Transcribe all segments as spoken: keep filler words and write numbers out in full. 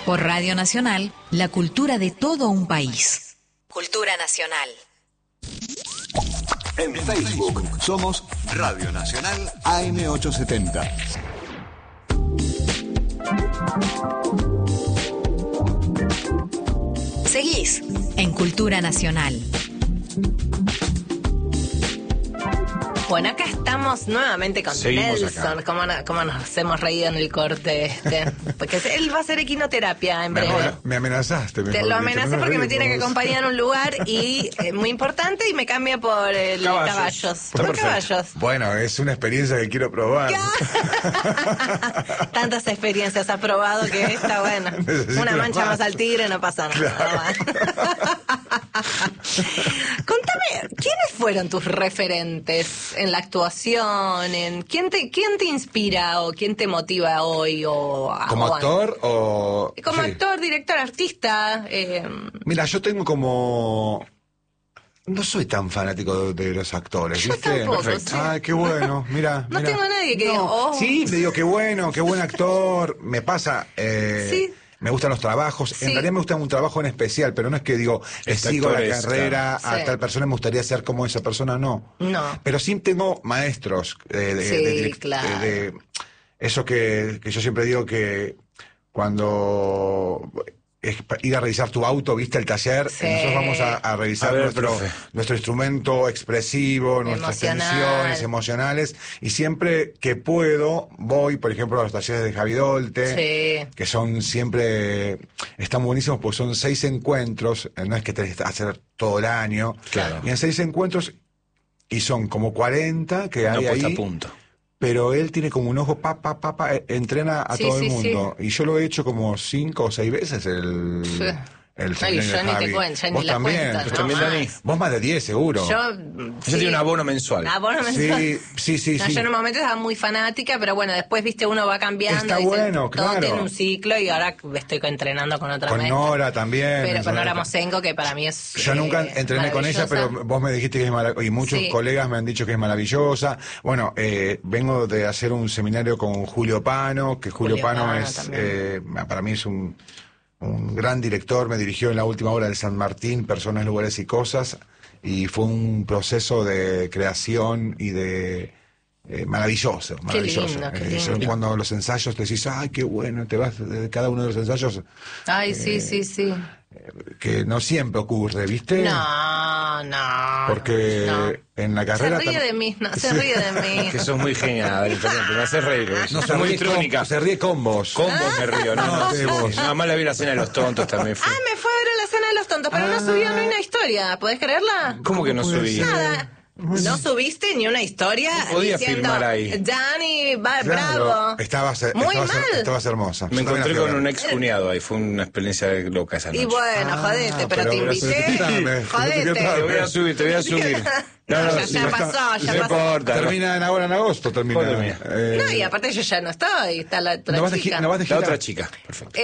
Por Radio Nacional, la cultura de todo un país. Cultura Nacional. En Facebook somos Radio Nacional A M ochocientos setenta. Seguís en Cultura Nacional. Bueno, acá estamos nuevamente con Seguimos Nelson. ¿Cómo, no- ¿Cómo nos hemos reído en el corte este? Porque él va a hacer equinoterapia en Me, breve. amena- me amenazaste. Te mejor lo dicho. amenacé No porque me reí, tiene que por acompañar a un lugar y eh, muy importante y me cambia por el Caballos. caballos. Está Por perfecto. caballos. Bueno, es una experiencia que quiero probar. Tantas experiencias has probado que está bueno. Necesito Una mancha más. más al tigre no pasa nada. Contame, ¿quiénes fueron tus referentes en la actuación? En, ¿quién, te, ¿Quién te inspira o quién te motiva hoy? O, ¿Como o- actor o...? Como sí. actor, director, artista. Eh, Mira, yo tengo como... No soy tan fanático de, de los actores, Yo ¿viste? tampoco, sí. Ay, qué bueno, mira. No mira. tengo a nadie que diga, oh. Sí, me digo, qué bueno, qué buen actor. Me pasa... eh, Sí. Me gustan los trabajos. Sí. En realidad me gusta un trabajo en especial, pero no es que digo, Este sigo actor la es, carrera claro. a Sí. tal persona, me gustaría ser como esa persona, no. No. Pero sí tengo maestros eh, de, Sí, de direct- claro. de- de- eso que, que yo siempre digo que cuando es pa- ir a revisar tu auto, viste el taller, Sí. nosotros vamos a, a revisar A ver, nuestro, profe. nuestro instrumento expresivo, nuestras Emocional. tensiones emocionales, y siempre que puedo voy, por ejemplo, a los talleres de Javi Dolte, Sí. que son siempre, están buenísimos porque son seis encuentros, eh, no es que tenés que hacer todo el año, Claro. y en seis encuentros, y son como cuarenta que No hay puesta ahí, a punto. pero él tiene como un ojo, pa, pa, pa, pa, eh, entrena a Sí, todo sí, el mundo. Y yo lo he hecho como cinco o seis veces el, Sí. el No, y seminario yo de ni te Javi. cuento, ya ni Vos la también. cuenta, Vos no también, más. Dani. Vos más de diez, seguro. Yo, Ella tiene un abono mensual. Abono mensual. Sí, sí, sí, No, sí. yo en un momento estaba muy fanática, pero bueno, después, viste, uno va cambiando. Está dice, bueno, todo claro. tiene un ciclo y ahora estoy entrenando con otra Con maestra. Nora también. Pero con Nora Nora- Mosengo, que para mí es Yo eh, nunca entrené con ella, pero maravillosa. vos me dijiste que es maravillosa, y muchos Sí. colegas me han dicho que es maravillosa. Bueno, eh, vengo de hacer un seminario con Julio Pano, que Julio, Julio Pano, Pano es, también. eh, para mí es un, un gran director, me dirigió en la última obra del San Martín, Personas, Lugares y Cosas, y fue un proceso de creación y de... eh, maravilloso, maravilloso. lindo, qué Eh, yo lindo. cuando los ensayos te decís, ay, qué bueno, te vas de cada uno de los ensayos, Ay, sí, sí, sí. que no siempre ocurre, ¿viste? No, no. Porque no. en la Se carrera... ríe tam- de mí, no, se ríe de mí. Que sos muy genial, Adri, perdón, te me haces reír. No, sos se muy ríe con, trónica. se ríe con vos. Con vos me río, no, No, no, de sí, vos. sí. Nada más la vi la cena de los tontos también. Fue. Ah, me fue a ver a la cena de los tontos, pero no subió ni una historia. ¿Podés creerla? ¿Cómo que no puede subí? ser? Nada. No subiste ni una historia No podía diciendo, filmar ahí. Dani, va, Claro, bravo. Estabas, Muy estabas, mal. estabas hermosa. Me Yo también encontré la fui a con ver. un ex cuñado ahí, fue una experiencia loca esa noche. Y bueno, Ah, jodete, pero, pero- te pero invité. escúchame, Jodete. Te voy a subir, te voy a subir. No, ya, sí, ya no pasó, está- ya no pasó. importa. Termina en ahora en agosto, termina. Joder, mía. Eh, No, y aparte yo ya no estoy, está la otra ¿no vas de chica. gi- no vas de La gira? otra chica, perfecto.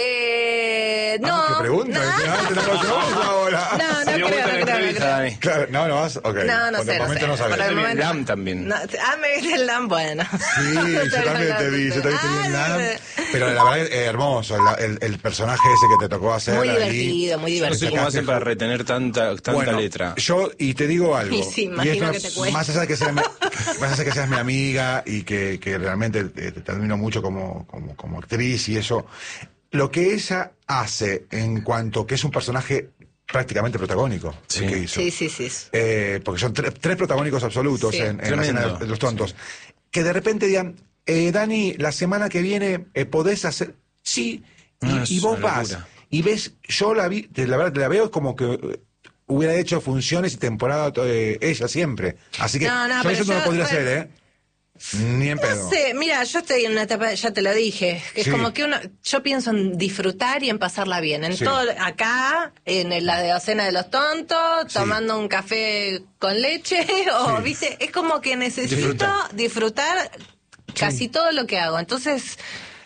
Eh, no. Ah, ¿qué pregunta? No, Ah, te la conocemos ahora. no, no Salió creo, vuelta no la creo, no entrevista, creo. Dani. Claro, no, no vas, ok. No, no Por sé, el no momento sé. no sabes. Por el Te vi en momento- LAM también. No, ah, me viste el LAM, bueno. Sí, yo también te vi, yo también te vi en Ah, la... Pero la verdad es hermoso, el, el, el personaje ese que te tocó hacer Muy ahí. divertido, muy No sé divertido. cómo hacen para retener tanta, tanta Bueno, letra. yo, y te digo algo. Y sí, y imagino esto, que te cuesta. más allá de que seas mi, más allá de que seas mi amiga y que, que realmente te, te admiro mucho como, como, como actriz y eso, lo que ella hace en cuanto que es un personaje prácticamente protagónico, Sí. el que hizo. Sí, sí, sí. Eh, porque son tre- tres protagónicos absolutos Sí. en, en la Tremendo. escena de los tontos. Que de repente digan, eh, Dani, la semana que viene eh, podés hacer... Sí, y, No, es y vos una vas. locura. Y ves, yo la vi, te- la verdad, la veo como que eh, hubiera hecho funciones y temporada eh, ella siempre. Así que No, no, yo pero eso no yo- lo podría bueno. hacer, ¿eh? Ni en pedo. No sé, mira, yo estoy en una etapa, ya te lo dije, que es Sí. como que uno, yo pienso en disfrutar y en pasarla bien. En Sí. todo, acá, en la de cena de los tontos, Sí. tomando un café con leche, o, Sí. viste, es como que necesito Disfrutar. disfrutar casi todo lo que hago. Entonces,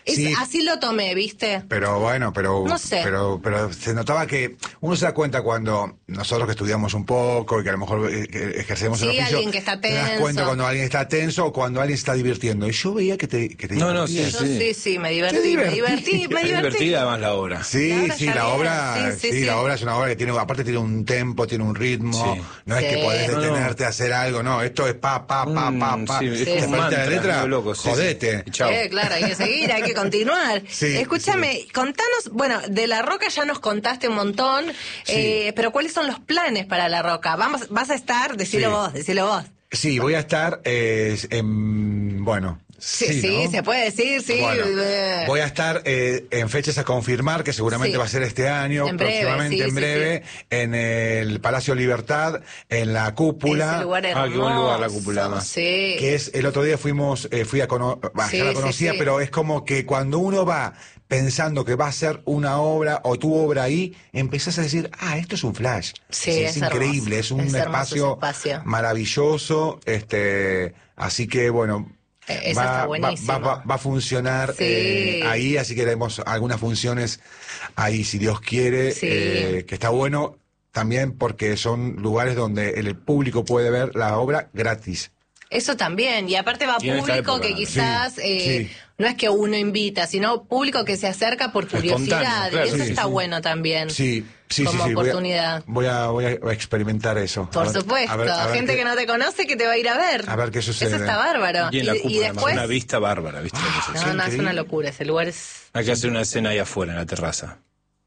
Es- Sí. Así lo tomé, ¿viste? Pero bueno, pero, No sé. pero pero se notaba que uno se da cuenta cuando nosotros que estudiamos un poco y que a lo mejor eh, que ejercemos Sí, un oficio, alguien que está te das tenso. cuenta cuando alguien está tenso o cuando alguien se está divirtiendo. Y yo veía que te, que te No, no, divertías. Yo Sí. sí, sí, me divertí, Te me divertí. divertí, me Es divertí. divertida además la obra. Sí, La obra sí, ya la viene. obra, Sí, sí, sí, sí. la obra es una obra que tiene, aparte tiene un tempo, tiene un ritmo, Sí. no es Sí. que podés No, no. detenerte a hacer algo, no, esto es pa, pa, pa, Mm, pa, pa. sí, es ¿Te como un falta mantra, la letra? medio loco, sí, sí. Jodete. Y chau. Eh, claro, hay que seguir, hay que continuar. Sí, Escúchame, contanos, bueno, de La Roca ya nos contaste un montón, eh, pero ¿cuáles son los planes para La Roca? Vamos, vas a estar, decilo Sí. vos, decilo vos. Sí, voy a estar eh, en, bueno, Sí, sí, ¿no? se puede decir, sí. Bueno, eh. voy a estar eh, en fechas a confirmar, que seguramente Sí. va a ser este año, En breve, próximamente sí, en sí, breve, en el Palacio Libertad, en la cúpula. Ese lugar Ah, qué buen lugar la hermoso, cúpula, además. Sí. Que es, el otro día fuimos, eh, fui a conocer, Sí, ya la sí, conocía, sí. pero es como que cuando uno va pensando que va a ser una obra o tu obra ahí, empezás a decir, ah, esto es un flash. Sí, es, es increíble, hermoso. es un Es hermoso espacio, ese espacio. maravilloso, este, así que bueno. Eh, eso va, está va- buenísimo. va- va- va a funcionar Sí. eh, ahí, así que haremos algunas funciones ahí, si Dios quiere, Sí. eh, que está bueno también porque son lugares donde el público puede ver la obra gratis. Eso también, y aparte va Y en esta público época, que ¿no? quizás Sí, eh, sí. no es que uno invita, sino público que se acerca por curiosidad, Espontáneo, claro, y eso sí, está sí. bueno también. Sí, sí, Como sí, sí. voy a- oportunidad. Voy a, voy a, voy a experimentar eso. Por A ver- supuesto, a ver- a ver gente qué- que no te conoce que te va a ir a ver. A ver qué sucede. Eso está bárbaro. Y en la y, cúpula, además, después... una vista bárbara, ¿viste? lo que es eso? No, no, es increíble. una locura, ese lugar es... Hay que hacer una escena ahí afuera, en la terraza.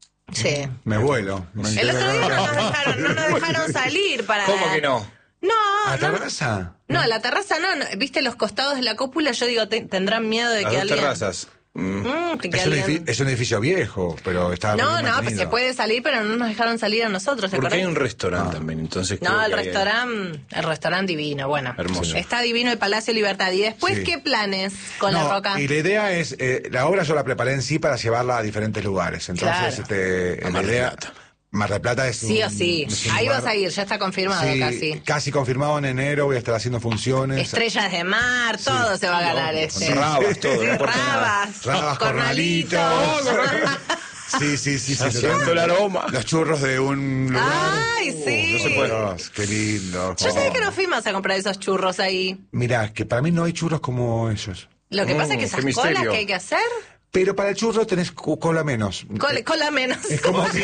Sí. Me vuelo. Me El entero. otro día no nos dejaron, no nos dejaron salir para... ¿Cómo que no? No, ¿A la no, terraza? no, la terraza no, no. Viste los costados de la cúpula, yo digo, te- tendrán miedo de Las que dos alguien... terrazas. Mm. Mm, que Es un, alguien- edifi- es un edificio viejo, pero está No, bien no, pues mantenido. se puede salir, pero no nos dejaron salir a nosotros, ¿te Porque hay acordás? un restaurante también, entonces creo No, el que hay- restaurante, el restaurante divino, bueno. Hermoso. Está divino el Palacio Libertad. ¿Y después Sí. qué planes con No, La Roca? Y la idea es, eh, la obra yo la preparé en sí para llevarla a diferentes lugares. Entonces, Claro. este, A la Mar del idea. Plata. Mar del Plata es Sí un- o sí. es un Ahí lugar- vas a ir, ya está confirmado Sí, casi. confirmado en enero, voy a estar haciendo funciones. Estrellas de mar, todo se va a ganar este. Rabas, todo, no Sí, importa nada. rabas, Rabas, cornalitos. cornalitos. Sí, sí, sí, sí. Haciendo el aroma. Los churros de un lugar. Ay, sí. no se puede. Dios, qué lindo. Yo sé que no fuimos a comprar esos churros ahí. Mira, que para mí no hay churros como ellos. Lo que Mm, pasa es que qué esas misterio. colas que hay que hacer, Pero para el churro tenés cu- cola menos. cola, cola menos. Es como si...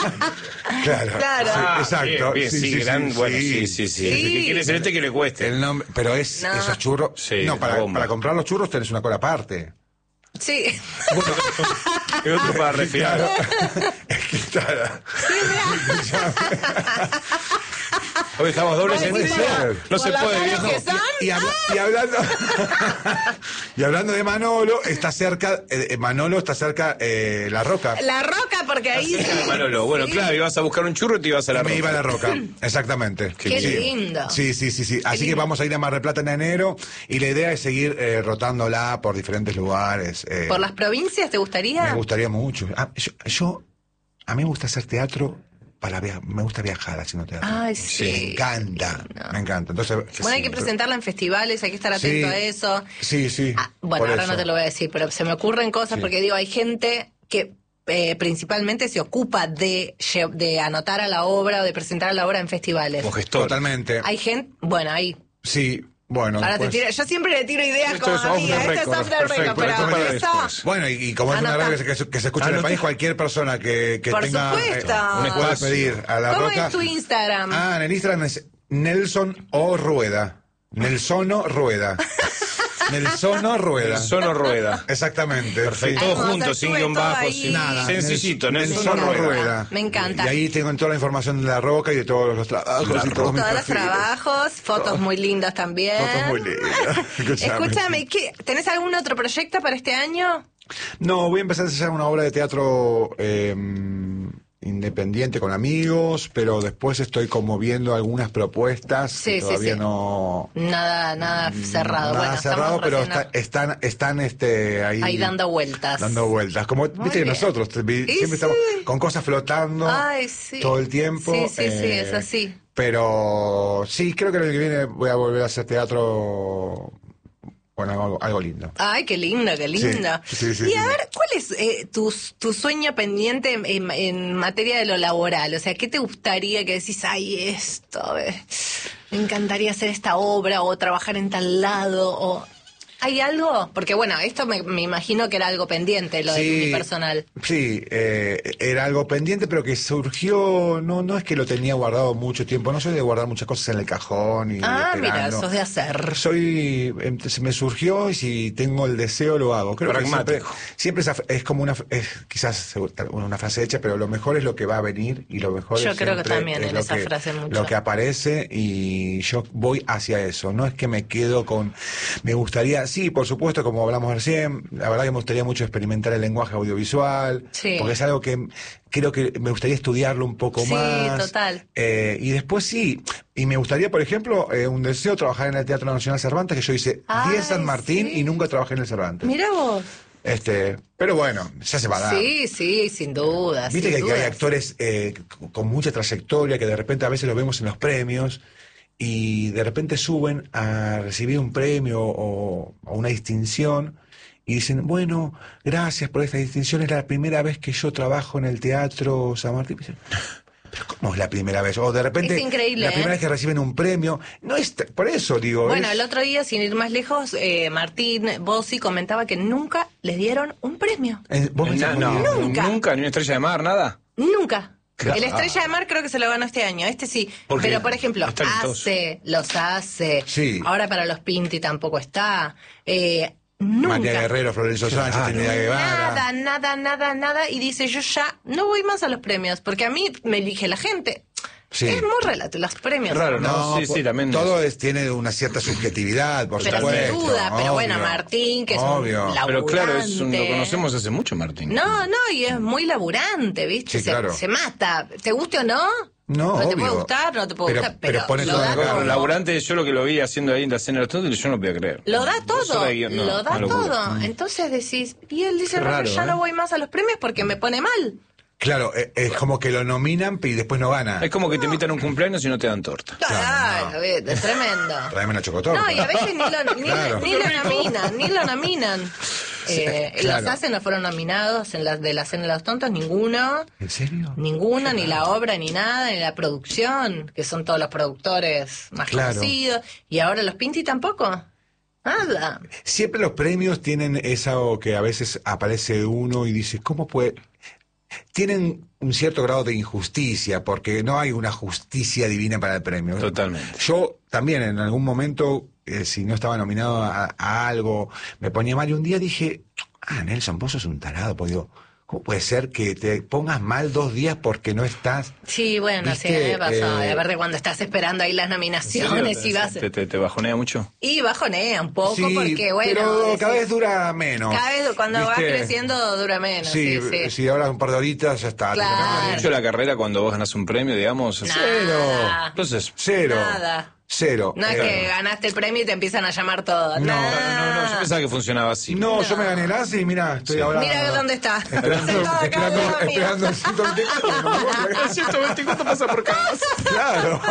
Claro. Claro. sí, Ah, exacto. bien, bien, sí, gran, bueno, sí, sí, sí. El que quiere ser este que le cueste. El nombre, pero es No. esos churros. Sí, no, la para, bomba. para comprar los churros tenés una cola aparte. Sí. Y otro para refinar. Es que está- Hoy estamos dobles Ay, en sí, escena. por- No se por la puede, mano viejo. que son. Y, habla- y hablando y hablando de Manolo, está cerca, eh, Manolo está cerca eh, La Roca. La Roca, porque ahí... Cerca de Manolo. Bueno, Sí. claro, ibas a buscar un churro y te ibas a la Me Roca. iba a La Roca, exactamente. Qué Sí. lindo. Sí, sí, sí, sí. Así que lindo. vamos a ir a Mar del Plata en enero y la idea es seguir eh, rotándola por diferentes lugares. eh, ¿Por las provincias te gustaría? Me gustaría mucho. Ah, yo, yo- a mí me gusta hacer teatro para viajar. Me gusta viajar haciendo teatro. Ay, Me sí. encanta, me encanta. Entonces, Bueno, hay que presentarla en festivales, hay que estar atento Sí. a eso. Sí, sí. Ah, bueno, por ahora eso. no te lo voy a decir, pero se me ocurren cosas Sí. porque digo, hay gente que eh, principalmente se ocupa de, lle- de anotar a la obra o de presentar a la obra en festivales. Como gestor. Totalmente. Hay gente, bueno, ahí. Sí, bueno. Ahora pues- te tiro, yo siempre le tiro ideas Esto como es off amiga, the esto es record, off the perfecto, record, pero esto pero para eso, después. Bueno, y, y como es una Anota. radio que se, que se escucha en el Anota. país, cualquier persona que, que Por tenga supuesto. eh, Un pueda espacio. pedir a La ¿Cómo Roca. es tu Instagram? Ah, en el Instagram es Nelson O Rueda. Nelsono Rueda. Nelsono Rueda. Sono Rueda. Exactamente. Perfecto. sí. Todos Ay, juntos, sin sube guión todo bajo, ahí. sin Nada. Sencillito, Nel- Nelson Nelsono Rueda. Rueda. Me encanta. Y ahí tengo toda la información de La Roca y de todos los trabajos La y todos mis Todos los perfiles. trabajos, fotos muy lindas también. Fotos muy lindas. Escuchame. Escúchame, ¿qué, ¿tenés algún otro proyecto para este año? No, voy a empezar a hacer una obra de teatro eh, independiente con amigos, pero después estoy como viendo algunas propuestas Sí, que sí, todavía sí. no... Nada, nada cerrado. Mm, Nada bueno, cerrado, estamos pero recién está- están, están este, ahí, ahí dando vueltas. dando vueltas. Como viste que bien. nosotros te- vi- Y siempre sí. estamos con cosas flotando Ay, sí. todo el tiempo. Sí, sí, sí, eh, es así. Pero sí, creo que el año que viene voy a volver a hacer teatro con algo, algo lindo. Ay, qué lindo, qué lindo. Sí, sí, sí, y sí, a sí. ver, ¿cuál es eh, tu, tu sueño pendiente en, en materia de lo laboral? O sea, ¿qué te gustaría que decís, ay, esto, eh, me encantaría hacer esta obra o trabajar en tal lado? O ¿hay algo? Porque bueno, esto me, me imagino que era algo pendiente, lo Sí, de mi personal. Sí, eh, era algo pendiente, pero que surgió, no no es que lo tenía guardado mucho tiempo, no soy de guardar muchas cosas en el cajón y Ah, mira, esperando. sos de hacer. Soy, em, se me surgió y si tengo el deseo lo hago. Creo que siempre, Pragmático. siempre esa- es como una, es quizás una frase hecha, pero lo mejor es lo que va a venir y lo mejor Yo es creo que siempre también es en lo esa que- frase mucho. Lo que aparece y yo voy hacia eso. No es que me quedo con, me gustaría, sí, por supuesto, como hablamos recién, la verdad que me gustaría mucho experimentar el lenguaje audiovisual, Sí. porque es algo que creo que me gustaría estudiarlo un poco Sí, más. total. Eh, y después sí, y me gustaría, por ejemplo, eh, un deseo, trabajar en el Teatro Nacional Cervantes, que yo hice Ay, diez San Martín sí. y nunca trabajé en el Cervantes. Mira vos. Este, pero bueno, ya se va a dar. Sí, sí, sin duda. Viste sin que, que hay dudas. actores eh, con mucha trayectoria que de repente a veces los vemos en los premios y de repente suben a recibir un premio o, o una distinción y dicen, bueno, gracias por esta distinción, es la primera vez que yo trabajo en el Teatro San Martín. Y dicen, pero ¿cómo es la primera vez? O de repente, Es increíble, la ¿eh? primera vez que reciben un premio. No es, t- por eso digo. Bueno, es- el otro día, sin ir más lejos, eh, Martín Bossi comentaba que nunca les dieron un premio. eh, vos No, pensás muy no, bien. Nunca. nunca, ni una estrella de mar, nada. Nunca. Claro. El Estrella de Mar creo que se lo ganó este año, este sí. Porque Pero, por ejemplo, es talentoso. hace, los hace. Sí. Ahora para los Pinti tampoco está. Eh, nunca. María Guerrero, Florencio Sánchez, Claro. Trinidad Guevara. Nada, nada, nada, nada. Y dice, yo ya no voy más a los premios, porque a mí me elige la gente. Sí. Es muy relativo, los premios. Es raro, ¿no? Sí, po- sí, también Todo es, tiene una cierta subjetividad, por Pero supuesto. sin duda, pero bueno, obvio, Martín, que es obvio. un Pero claro, es un- lo laburante. conocemos hace mucho, Martín. No, no, y es muy laburante, ¿viste? Sí, se, claro. se mata. ¿Te guste o no? No, te obvio. puede gustar, no te puede Pero- gustar, pero pero, pone lo todo da en Claro, todo. laburante, yo lo que lo vi haciendo ahí en la escena de los tontos, yo no podía creer. Lo da Dos todo, horas de guión, no, lo da una locura. todo. Entonces decís, y él dice, Qué no, raro, ya ¿eh? no voy más a los premios porque me pone mal. Claro, eh, es como que lo nominan y después no gana. Es como que te invitan a un cumpleaños y no te dan torta. Claro, ¿viste? Es tremendo. Tráeme una chocotorta. No, y a veces ni lo, ni, Claro. ni lo nominan, ni lo nominan. Eh, claro. Los hacen, no fueron nominados en las de la cena de los tontos, ninguno. ¿En serio? Ninguno, ni la obra, ni nada, ni la producción, que son todos los productores más Claro. conocidos. Y ahora los Pinti tampoco. Nada. Siempre los premios tienen eso que a veces aparece uno y dice, ¿cómo puede...? Tienen un cierto grado de injusticia, porque no hay una justicia divina para el premio. Totalmente. Yo también en algún momento, eh, si no estaba nominado a, a algo, me ponía mal y un día dije, ah, Nelson, vos sos un tarado, porque digo, ¿cómo puede ser que te pongas mal dos días porque no estás... Sí, bueno, sí, a mí ¿Viste? me pasó. Eh, Y aparte cuando estás esperando ahí las nominaciones y vas... ¿Te, te, te bajonea mucho? Y bajonea un poco Sí, porque, bueno... pero decís- cada vez dura menos. cada vez cuando vas ¿viste? creciendo dura menos. Sí, Sí, sí. si ahora un par de horitas ya está. Claro. Mucho la carrera cuando vos ganás un premio, digamos. Nada. Cero. Entonces, Cero. Nada. Cero. No es Eh, que ganaste el premio y te empiezan a llamar todos. No, Nah. no, no, yo pensaba que funcionaba así. No, yo me gané el ASI y mirá, estoy Sí. ahora... Mira dónde está. Esperando, Sentado acá al esperando, lado mío. esperando el ciento veinticuatro. no me voy. ciento veinticuatro pasa por casa. Claro.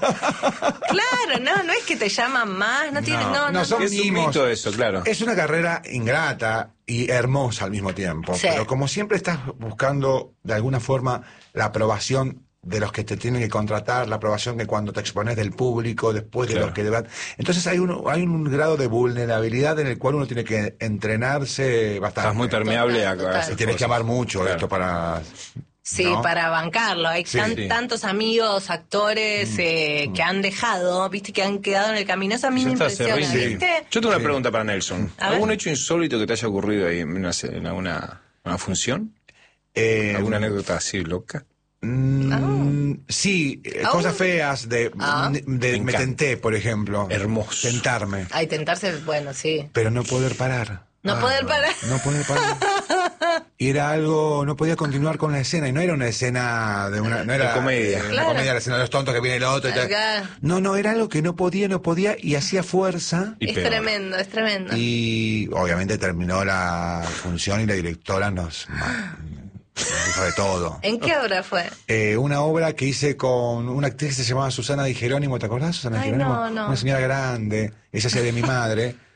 Claro, no, no es que te llaman más, no tiene, no, no, no, son Es un mimos. mito eso, claro. Es una carrera ingrata y hermosa al mismo tiempo. Sí. Pero como siempre estás buscando, de alguna forma, la aprobación de los que te tienen que contratar, la aprobación que cuando te expones del público, después de Claro. los que deban. Entonces hay un, hay un grado de vulnerabilidad en el cual uno tiene que entrenarse bastante. Estás muy permeable a, Total, a total. esas Y tienes que cosas. amar mucho Claro. esto para... Sí, ¿no? para bancarlo. Hay Sí, tan- sí. tantos amigos, actores eh, que han dejado, viste, que han quedado en el camino. Eso a mí Ya me está, se impresiona, rinde. ¿viste? Yo tengo una Sí. pregunta para Nelson. A ver. ¿Algún hecho insólito que te haya ocurrido ahí en, una, en alguna, una función? Eh, ¿Alguna anécdota así loca? Mm, Sí, eh, Ah. cosas feas de, Ah. de- de- Me me encanta. tenté, por ejemplo. Hermoso. Tentarme, Ay, tentarse, bueno, sí. pero no poder parar. No Ah, poder parar. No poder parar. Y era algo, no podía continuar con la escena, y no era una escena de una, no era De comedia. eh, una Claro. comedia, la escena de los tontos que viene el otro y tal. Acá. No, no, era algo que no podía, no podía, y hacía fuerza. Y Es peor. tremendo, es tremendo. Y obviamente terminó la función y la directora nos, nos dijo de todo. ¿En qué obra fue? Eh, una obra que hice con una actriz que se llamaba Susana Di Jerónimo, ¿te acordás, Susana Di Ay, Jerónimo? no, no. Una señora grande, ella hacía de mi madre,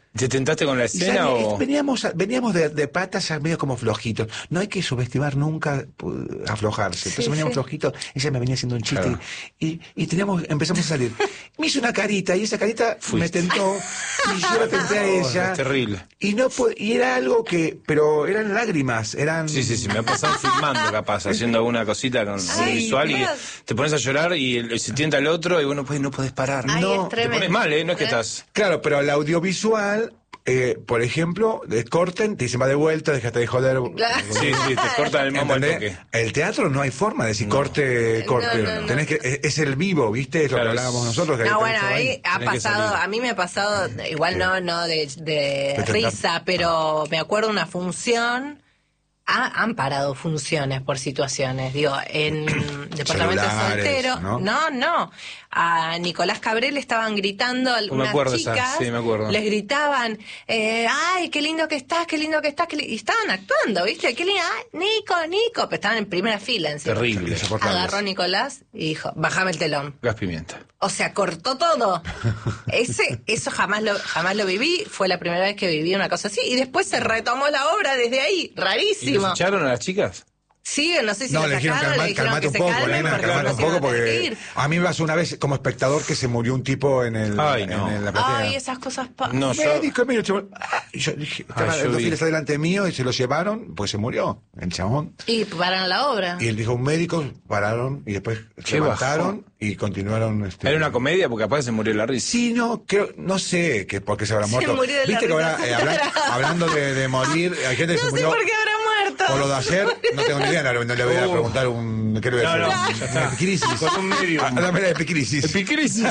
¿Te tentaste con la Y escena salí- o...? Veníamos, a- veníamos de, de patas ya medio como flojitos. No hay que subestimar nunca pu- aflojarse. Entonces Sí, veníamos sí. flojitos, ella me venía haciendo un chiste Claro. y, y teníamos, empezamos a salir. Me hizo una carita y esa carita Fuiste. me tentó y yo la tenté a Oh, ella. es terrible. Y no po- y era algo que, pero eran lágrimas, eran... Sí, sí, sí, me ha pasado filmando capaz, haciendo alguna cosita con Ay, visual y Dios. te pones a llorar y el- se tienta el otro y bueno, pues no podés parar. Ay, No, es te Te tremendo. pones mal, ¿eh? No es que estás... Claro, pero el audiovisual, eh, por ejemplo, de corten, te dicen va de vuelta, déjate de joder. Claro. Sí, sí, te cortan el mambo al ¿Entendés? toque. El teatro no hay forma de decir corte, corte. no, no. Tenés que, es, es el vivo, ¿viste? Es lo Claro, que hablábamos es- nosotros. que No, tenés bueno, que a mí salir. ha Tenés que pasado, salir. a mí me ha pasado, igual no, no de, de De risa, pero me acuerdo una función, ha- han parado funciones por situaciones, digo, en Departamento Celulares, Soltero, ¿no? no, no, a Nicolás Cabré le estaban gritando algunas acuerdo esa, chicas, sí, me acuerdo. les gritaban, eh, ay, qué lindo que estás, qué lindo que estás, qué li-", y estaban actuando, ¿viste? Qué lindo, ay, Nico, Nico, pero estaban en primera fila encima. Terrible. Insoportables. Agarró a Nicolás y dijo, bájame el telón. Gas pimienta. O sea, cortó todo. Ese, eso jamás lo, jamás lo viví. Fue la primera vez que viví una cosa así. Y después se retomó la obra desde ahí. ¿Y Rarísimo. los echaron a las chicas? Sí, no sé si No, lo le dijeron sacaron, calma- le dijeron calmate que un se poco, calmen nena, porque calmate no un se iban poco, a tener que porque ir. a mí me pasó una vez como espectador que se murió un tipo en el Ay, en, no. en la platea. Ay, esas cosas pasan. No, yo... Médico, mira, chaval. Ah, y yo dije, estaba yo dos vi. filas adelante mío y se lo llevaron, pues se murió el chabón. Y pararon la obra. Y él dijo, un médico, pararon y después se Qué levantaron y continuaron. Este, Era una comedia porque capaz se murió la risa. Sí, no, creo, no sé que por qué se habrá Se muerto. murió de la Viste que risa. ahora, eh, habla- hablando de, de morir, hay gente que No se sé murió por qué habrá muerto. por lo de ayer, no tengo ni idea, no, no le voy a Uh. preguntar un... ¿Qué le voy a No, decir? no, ya está. Una crisis. Con un medium. Ah, dame la epicrisis. Epicrisis.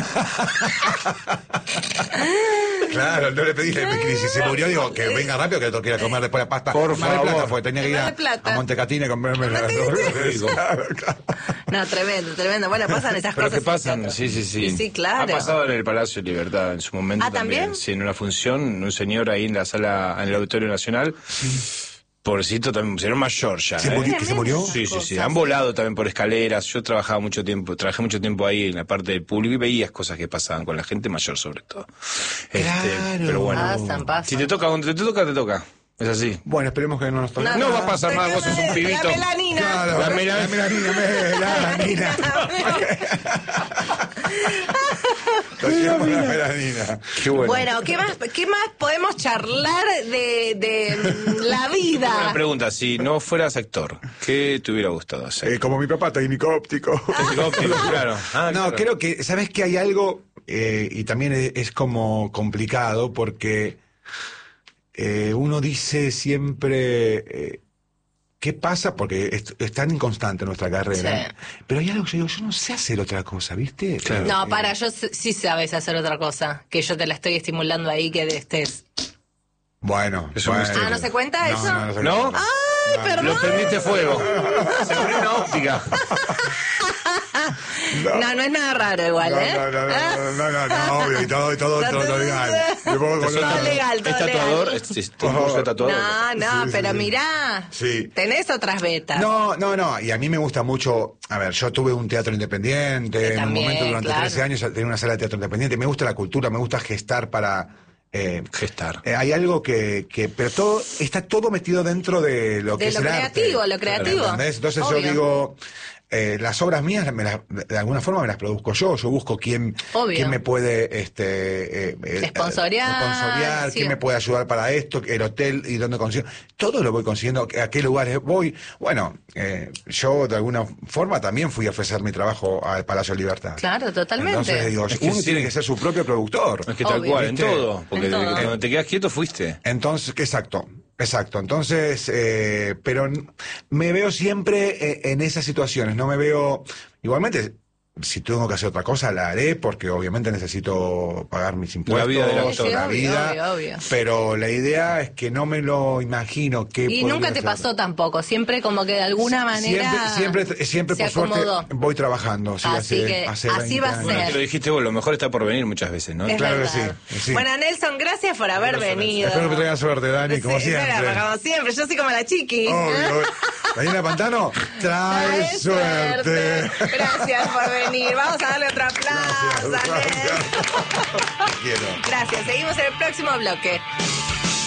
Claro, no le pedí la epicrisis. Se murió, digo, que venga rápido, que le toque ir a comer después la pasta. Por Mar del favor. Plata, porque tenía que ir Mar a, del Plata. a Montecatini a comerme la... Claro, claro. No, tremendo, tremendo. Bueno, pasan esas Pero cosas. que pasan, en sí, sí, sí. Y sí, claro. Ha pasado en el Palacio de Libertad en su momento Ah, ¿también? Sí, en una función, un señor ahí en la sala, en el Auditorio Nacional. Pobrecito también, señor mayor ya. ¿Se ¿eh? murió? ¿Que se murió? Sí, sí, sí. Cosas. Han volado también por escaleras. Yo trabajaba mucho tiempo, trabajé mucho tiempo ahí en la parte del público y veías cosas que pasaban con la gente mayor sobre todo. Este, Claro. pero bueno. Pasan, pasan. Si te toca, donde te toca, te toca. Es así. Bueno, esperemos que no nos toque. No va a pasar nada, vos sos un pibito. La melanina. Claro, La la mela- melanina, melanina. Toquemos la melanina. Qué bueno. Bueno, ¿qué más, ¿qué más podemos charlar de, de mm, la Una vida? pregunta, si no fueras actor, ¿qué te hubiera gustado hacer? Eh, como mi papá, técnico óptico. Técnico óptico, claro. Ah, No, claro. creo que, ¿sabes que hay algo? Eh, y también es, es como complicado porque eh, uno dice siempre, eh, ¿qué pasa? Porque es, es tan inconstante nuestra carrera. Sí. Pero hay algo que yo digo, yo no sé hacer otra cosa, ¿viste? Claro. No, Eh, para, yo s- sí sabes hacer otra cosa, que yo te la estoy estimulando ahí, que estés. Bueno. Es un bueno. misterio. Ah, ¿no se cuenta No, eso? no, no se ¿No? cuenta. Ay, perdón. Lo prendiste fuego. Se abrió una óptica. No, no es nada raro igual, No, ¿eh? no, no, no, no, no, no, obvio, y todo, y todo, Está todo, todo- legal. Me pongo con Todo la- legal, todo ¿Es tatuador? legal. ¿Es, es, ¿Tiene un curso de tatuador? No, no, Sí, sí, pero sí. mirá, Sí. tenés otras betas. No, no, no, y a mí me gusta mucho, a ver, yo tuve un teatro independiente, Yo en un también, momento durante claro. trece años tenía una sala de teatro independiente, me gusta la cultura, me gusta gestar para... eh, Gestar. eh, hay algo que, que, pero todo, está todo metido dentro de lo que De es lo el arte. creativo, lo creativo. ¿Entendés? Entonces Obvio. yo digo, eh, las obras mías me las- de alguna forma me las produzco yo, yo busco quién, Obvio. quién me puede este, eh, eh, Sponsorear, eh, sponsorear, sí. quién me puede ayudar para esto, el hotel y dónde consigo. Todo lo voy consiguiendo, a qué lugares voy. Bueno, eh, yo de alguna forma también fui a ofrecer mi trabajo al Palacio de Libertad. Claro, totalmente. Entonces digo, Es que uno sí. tiene que ser su propio productor. Es que tal Obvio. cual, en ¿Viste? todo. Porque En todo. cuando te quedas quieto fuiste. Entonces, exacto, exacto. Entonces, eh, pero n- me veo siempre eh, en esas situaciones, no me veo, igualmente, si tengo que hacer otra cosa, la haré, porque obviamente necesito pagar mis impuestos, vida del la actor. Sí, obvio, vida, obvio, obvio. pero la idea es que no me lo imagino que Y podría nunca te hacer. pasó tampoco, siempre como que de alguna manera Siempre, siempre, siempre se por suerte acomodó. voy trabajando. sí, Así hace- que hace así veinte va a años. ser. Bueno, te lo dijiste vos, lo mejor está por venir muchas veces, ¿no? Es Claro que verdad. sí, sí. Bueno, Nelson, gracias por haber venido. Espero que tengan suerte, Dani, como Sí, siempre. espera, como siempre, yo soy como la chiqui. Obvio. Daniela Pantano, trae Trae suerte. Gracias por venir. Vamos a darle otro aplauso. Gracias, Ale. gracias. Quiero. Gracias. Seguimos en el próximo bloque.